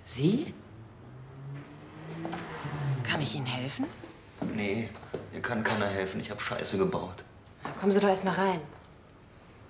Sie? Kann ich Ihnen helfen? Nee, mir kann keiner helfen. Ich habe Scheiße gebaut. Kommen Sie doch erst mal rein.